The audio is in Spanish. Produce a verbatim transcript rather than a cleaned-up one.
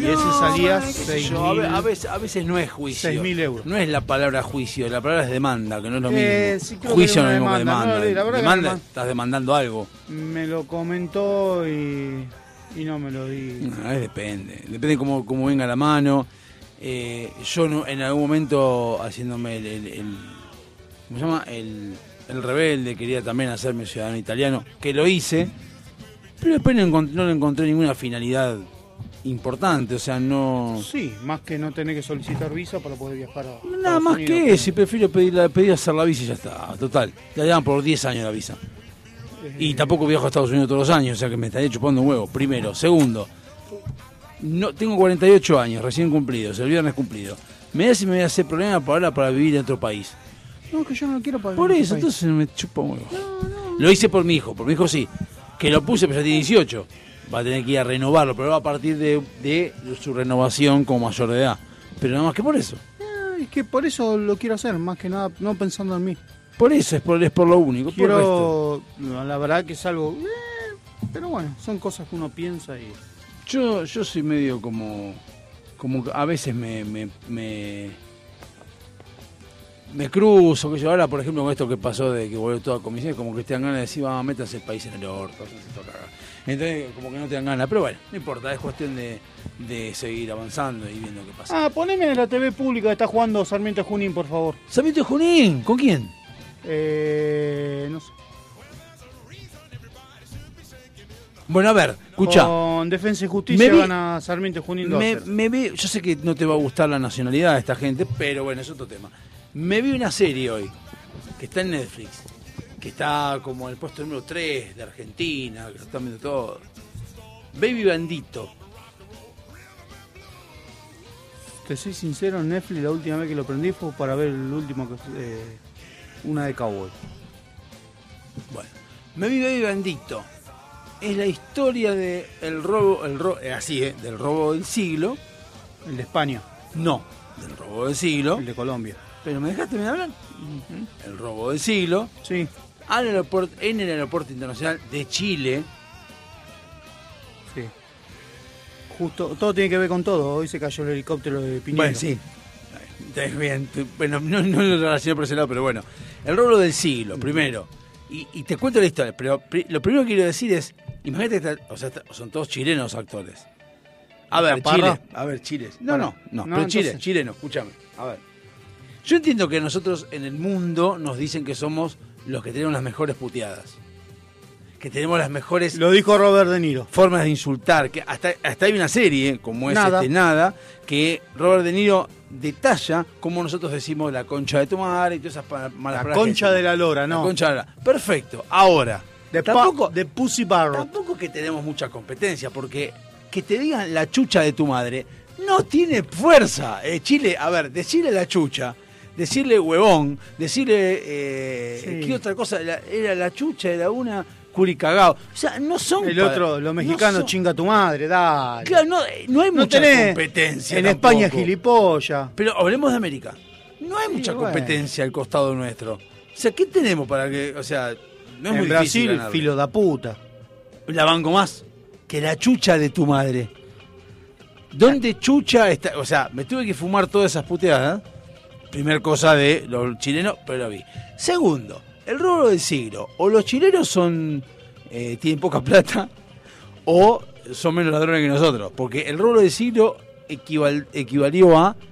y ese salía seis Yo, a, ve- mil. a veces, a veces no es juicio. seis mil euros. No es la palabra juicio, la palabra es demanda, que no es lo mismo. Eh, sí, creo que Juicio no era es lo una mismo que demanda. demanda. No, la verdad que demanda, era una- estás demandando algo. Me lo comentó y, y no me lo di. No, es depende, depende cómo, cómo venga la mano. Eh, yo no- en algún momento haciéndome el, el, el- ¿cómo se llama? El, el rebelde, quería también hacerme ciudadano italiano, que lo hice, pero después no, encont- no le encontré ninguna finalidad importante, o sea, no... Sí, más que no tener que solicitar visa para poder viajar a Nada Estados más Unidos, que eso, y prefiero pedir, la- pedir hacer la visa y ya está, total. Te dan por diez años la visa. Eh, Y tampoco viajo a Estados Unidos todos los años, o sea que me estaría chupando un huevo, primero. Segundo, no tengo cuarenta y ocho años, recién cumplidos, el viernes cumplido. Me da si me voy a hacer problema para ahora para vivir en otro país. No, que yo no quiero pagar. Por en eso, este país. entonces me chupa un huevo. Lo hice por mi hijo, por mi hijo sí. Que lo puse, pero ya tiene dieciocho. Va a tener que ir a renovarlo, pero va a partir de, de su renovación como mayor de edad. Pero nada más que por eso. Ah, es que por eso lo quiero hacer, más que nada, no pensando en mí. Por eso, es por, es por lo único. Por el resto. Quiero, no, la verdad que es algo, eh, pero bueno, son cosas que uno piensa y... Yo, yo soy medio como, como que a veces me, me, me, me cruzo, que yo ahora, por ejemplo, con esto que pasó de que volvió toda comisión, como que te dan ganas de decir, vamos, métanse el país en el orto, háganse esto cagar. Entonces, como que no te dan ganas, pero bueno, no importa, es cuestión de, de seguir avanzando y viendo qué pasa. Ah, poneme en la T V pública que está jugando Sarmiento Junín, por favor. Sarmiento de Junín, ¿con quién? Eh, no sé. Bueno, a ver, escucha. Con Defensa y Justicia Me vi- gana Sarmiento Junín dos a Me, cero. me vi, yo sé que no te va a gustar la nacionalidad de esta gente, pero bueno, es otro tema. Me vi una serie hoy, que está en Netflix, que está como en el puesto número tres de Argentina, que lo están viendo todo. Baby Bandito. Te soy sincero, en Netflix la última vez que lo prendí fue para ver el último, que eh, una de Cowboy. Bueno, me vi Baby Bandito. Es la historia de el robo, el ro, eh, así, eh, del robo del siglo. El de España, No, del robo del siglo. el de Colombia. Pero me dejaste de hablar. El robo del siglo. Sí, Al aeropuerto, en el aeropuerto internacional de Chile. sí. Justo, todo tiene que ver con todo. Hoy se cayó el helicóptero de Piñero. Bueno, sí. Está bien. tú- Bueno, no, no lo relacioné por ese lado, pero bueno. El robo del siglo, primero. Y, y te cuento la historia, pero pri- lo primero que quiero decir es, imagínate que está- o sea, está- son todos chilenos actores. A ver, Parra? Chile. A ver, Chile. No, Bueno, no, no, no, pero Chile, entonces- chileno, escúchame. A ver. Yo entiendo que nosotros en el mundo nos dicen que somos los que tenemos las mejores puteadas. Que tenemos las mejores Lo dijo Robert De Niro. formas de insultar, que hasta, hasta hay una serie, como es Nada. este Nada, que Robert De Niro detalla cómo nosotros decimos la concha de tu madre y todas esas pa- malas La palabras concha que de la lora, decimos. no. La concha de la lora. Perfecto. Ahora, De, pa- tampoco, de Pussy Barrett. tampoco que tenemos mucha competencia, porque que te digan la chucha de tu madre no tiene fuerza. Eh, Chile, a ver, decirle la chucha, decirle huevón, decirle... Eh, Sí. ¿Qué otra cosa? La- era la chucha, era una curicagao. O sea, no son... El pa- otro, los no mexicanos, son- chinga tu madre, dale. Claro, no, no hay No mucha tenés competencia. En tampoco. España gilipollas. Pero hablemos de América. No hay Sí, mucha bueno. competencia al costado nuestro. O sea, ¿qué tenemos para que.? O sea, no es En muy difícil Brasil, ganarle. filo da puta. La banco más que la chucha de tu madre. ¿Dónde chucha está? O sea, me tuve que fumar todas esas puteadas. Primer cosa de los chilenos, pero lo vi. Segundo, el robo del siglo. O los chilenos son eh, tienen poca plata, o son menos ladrones que nosotros. Porque el robo del siglo equival- equivalió a